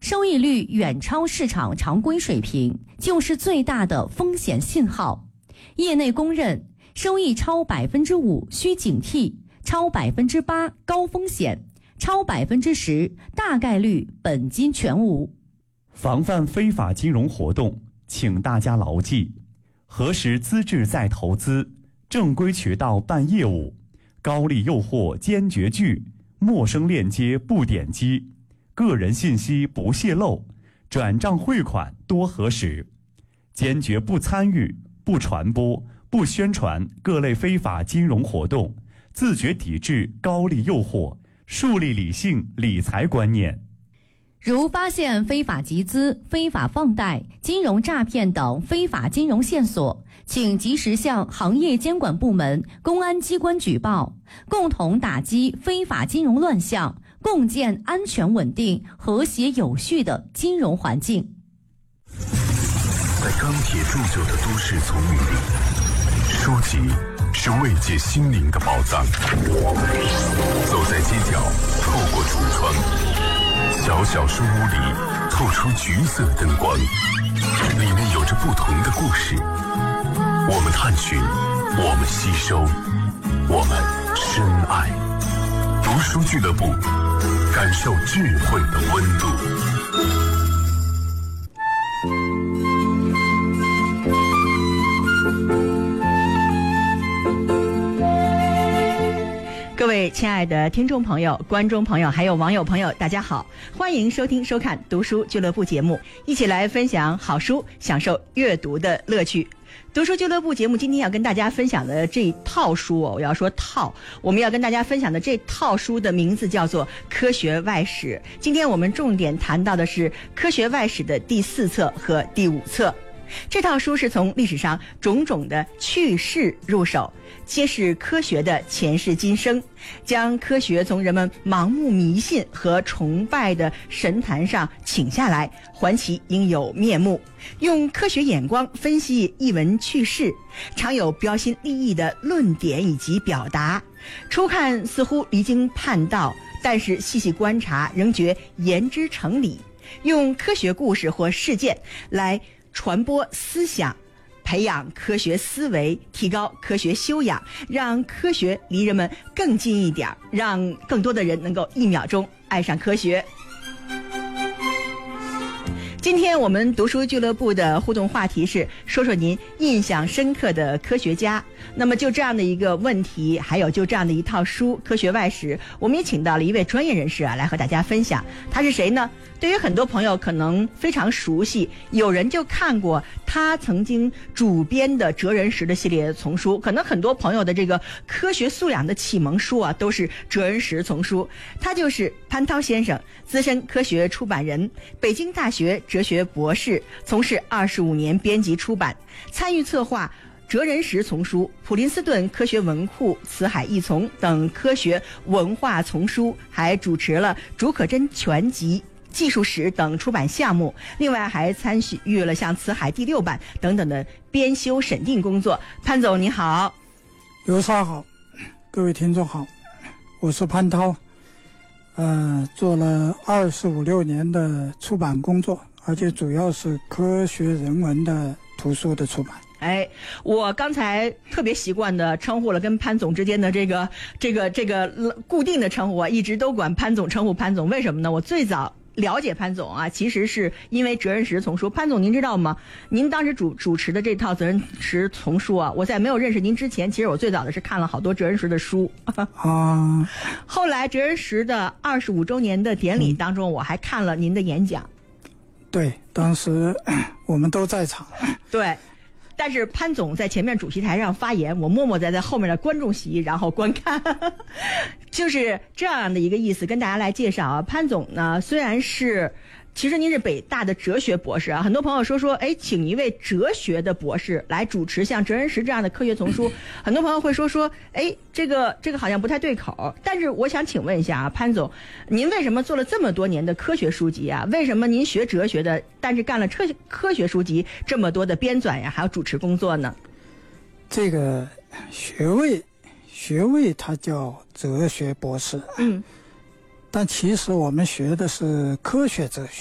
收益率远超市场常规水平，就是最大的风险信号。业内公认，收益超 5% 需警惕，超 8% 高风险，超 10% 大概率本金全无。 防范非法金融活动，请大家牢记：核实资质再投资，正规渠道办业务，高利诱惑坚决拒，陌生链接不点击，个人信息不泄露，转账汇款多核实，坚决不参与、不传播、不宣传各类非法金融活动，自觉抵制高利诱惑，树立理性理财观念。 如发现非法集资、非法放贷、金融诈骗等非法金融线索，请及时向行业监管部门、公安机关举报，共同打击非法金融乱象，共建安全稳定、和谐有序的金融环境。 在钢铁铸就的都市丛林里，书籍是慰藉心灵的宝藏。走在街角，透过橱窗，小小书屋里透出橘色灯光，里面有着不同的故事。我们探寻，我们吸收，我们深爱。读书俱乐部，感受智慧的温度。 各位亲爱的听众朋友、观众朋友还有网友朋友，大家好，欢迎收听收看读书俱乐部节目，一起来分享好书，享受阅读的乐趣。读书俱乐部节目今天要跟大家分享的这一套书我要说套，我们要跟大家分享的这套书的名字叫做《科学外史》。今天我们重点谈到的是《科学外史》的第4册和第5册。这套书是从历史上种种的趣事入手，揭示科学的前世今生，将科学从人们盲目迷信和崇拜的神坛上请下来，还其应有面目，用科学眼光分析一闻趣事，常有标新立异的论点以及表达，初看似乎离经叛道，但是细细观察仍觉言之成理，用科学故事或事件来传播思想，培养科学思维，提高科学修养，让科学离人们更近一点，让更多的人能够1秒钟爱上科学。今天我们读书俱乐部的互动话题是说说您印象深刻的科学家。那么就这样的一个问题，还有就这样的一套书《科学外史》，我们也请到了一位专业人士来和大家分享。他是谁呢？对于很多朋友可能非常熟悉，有人就看过他曾经主编的哲人石的系列丛书，可能很多朋友的这个科学素养的启蒙书都是哲人石丛书。他就是潘涛先生，资深科学出版人，北京大学哲学博士，从事25年编辑出版，参与策划哲人石丛书、普林斯顿科学文库、辞海译丛等科学文化丛书，还主持了竺可桢全集、技术史等出版项目，另外还参与了像辞海第6版等等的编修审定工作。潘总你好。 刘莎好，各位听众好，我是潘涛。做了25、26年的出版工作，而且主要是科学人文的图书的出版。 我刚才特别习惯的称呼了跟潘总之间的这个固定的称呼一直都管潘总称呼潘总。为什么呢？我最早了解潘总其实是因为哲人石丛书。潘总您知道吗？您当时主持的这套哲人石丛书我在没有认识您之前，其实我最早的是看了好多哲人石的书后来哲人石的25周年的典礼当中，我还看了您的演讲。 对，当时我们都在场。 对，但是潘总在前面主席台上发言，我默默在后面的观众席然后观看就是这样的一个意思。跟大家来介绍潘总呢，虽然是其实您是北大的哲学博士很多朋友说请一位哲学的博士来主持像哲人石这样的科学丛书很多朋友会说这个好像不太对口。但是我想请问一下潘总，您为什么做了这么多年的科学书籍为什么您学哲学的，但是干了科学书籍这么多的编纂还有主持工作呢？ 这个学位它叫哲学博士，但其实我们学的是科学哲学。